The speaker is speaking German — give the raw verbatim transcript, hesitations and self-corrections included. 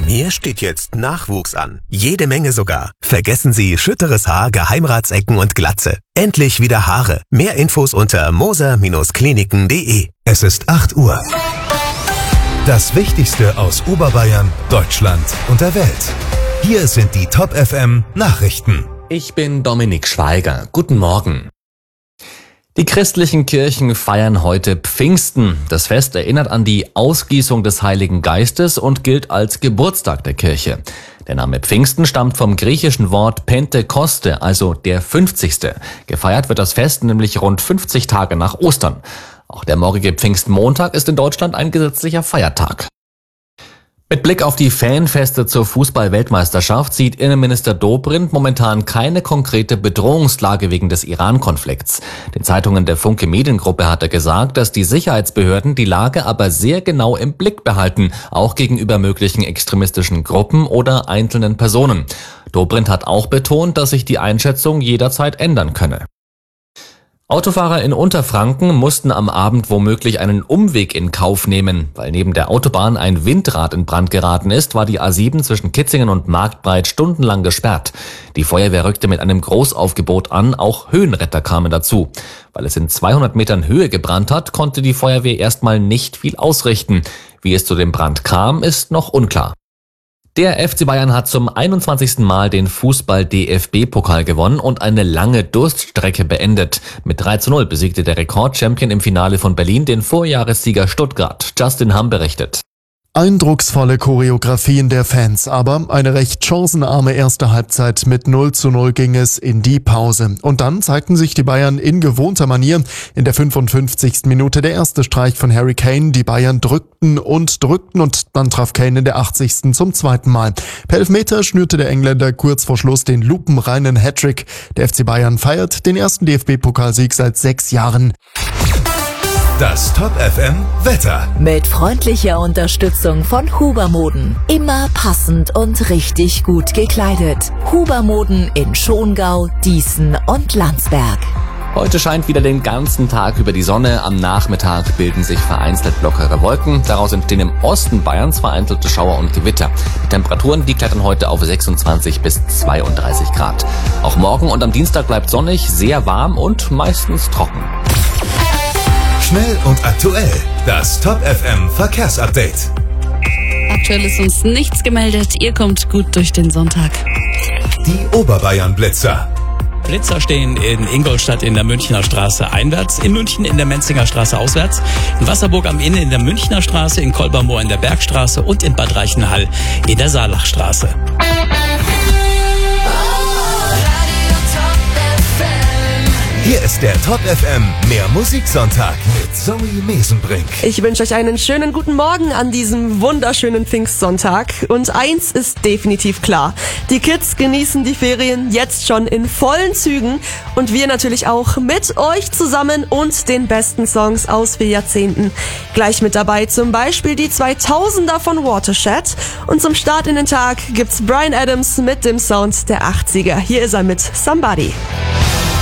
mir steht jetzt Nachwuchs an. Jede Menge sogar. Vergessen Sie schütteres Haar, Geheimratsecken und Glatze. Endlich wieder Haare. Mehr Infos unter moser Bindestrich kliniken punkt de. Es ist acht Uhr. Das Wichtigste aus Oberbayern, Deutschland und der Welt. Hier sind die Top F M Nachrichten. Ich bin Dominik Schweiger. Guten Morgen. Die christlichen Kirchen feiern heute Pfingsten. Das Fest erinnert an die Ausgießung des Heiligen Geistes und gilt als Geburtstag der Kirche. Der Name Pfingsten stammt vom griechischen Wort Pentekoste, also der fünfzigste. Gefeiert wird das Fest nämlich rund fünfzig Tage nach Ostern. Auch der morgige Pfingstmontag ist in Deutschland ein gesetzlicher Feiertag. Mit Blick auf die Fanfeste zur Fußball-Weltmeisterschaft sieht Innenminister Dobrindt momentan keine konkrete Bedrohungslage wegen des Iran-Konflikts. Den Zeitungen der Funke Mediengruppe hat er gesagt, dass die Sicherheitsbehörden die Lage aber sehr genau im Blick behalten, auch gegenüber möglichen extremistischen Gruppen oder einzelnen Personen. Dobrindt hat auch betont, dass sich die Einschätzung jederzeit ändern könne. Autofahrer in Unterfranken mussten am Abend womöglich einen Umweg in Kauf nehmen. Weil neben der Autobahn ein Windrad in Brand geraten ist, war die A sieben zwischen Kitzingen und Marktbreit stundenlang gesperrt. Die Feuerwehr rückte mit einem Großaufgebot an, auch Höhenretter kamen dazu. Weil es in zweihundert Metern Höhe gebrannt hat, konnte die Feuerwehr erstmal nicht viel ausrichten. Wie es zu dem Brand kam, ist noch unklar. Der F C Bayern hat zum einundzwanzigsten Mal den Fußball-D F B-Pokal gewonnen und eine lange Durststrecke beendet. Mit drei zu null besiegte der Rekordchampion im Finale von Berlin den Vorjahressieger Stuttgart. Justin Hamm berichtet. Eindrucksvolle Choreografien der Fans, aber eine recht chancenarme erste Halbzeit. Mit null zu null ging es in die Pause. Und dann zeigten sich die Bayern in gewohnter Manier. In der fünfundfünfzigsten Minute der erste Streich von Harry Kane. Die Bayern drückten und drückten und dann traf Kane in der achtzigsten zum zweiten Mal. Per Elfmeter schnürte der Engländer kurz vor Schluss den lupenreinen Hattrick. Der F C Bayern feiert den ersten D F B-Pokalsieg seit sechs Jahren. Das Top F M Wetter. Mit freundlicher Unterstützung von Hubermoden. Immer passend und richtig gut gekleidet. Hubermoden in Schongau, Dießen und Landsberg. Heute scheint wieder den ganzen Tag über die Sonne. Am Nachmittag bilden sich vereinzelt lockere Wolken. Daraus entstehen im Osten Bayerns vereinzelte Schauer und Gewitter. Die Temperaturen, die klettern heute auf sechsundzwanzig bis zweiunddreißig Grad. Auch morgen und am Dienstag bleibt sonnig, sehr warm und meistens trocken. Schnell und aktuell. Das Top F M Verkehrsupdate. Aktuell ist uns nichts gemeldet. Ihr kommt gut durch den Sonntag. Die Oberbayern Blitzer. Blitzer stehen in Ingolstadt in der Münchner Straße einwärts, in München in der Menzinger Straße auswärts, in Wasserburg am Inn in der Münchner Straße, in Kolbermoor in der Bergstraße und in Bad Reichenhall in der Saalachstraße. Hier ist der Top F M Mehr Musiksonntag mit Zoe Mesenbrink. Ich wünsche euch einen schönen guten Morgen an diesem wunderschönen Pfingstsonntag. Und eins ist definitiv klar. Die Kids genießen die Ferien jetzt schon in vollen Zügen. Und wir natürlich auch mit euch zusammen und den besten Songs aus vier Jahrzehnten. Gleich mit dabei zum Beispiel die zweitausender von Watershed. Und zum Start in den Tag gibt's Bryan Adams mit dem Sound der achtziger. Hier ist er mit Somebody.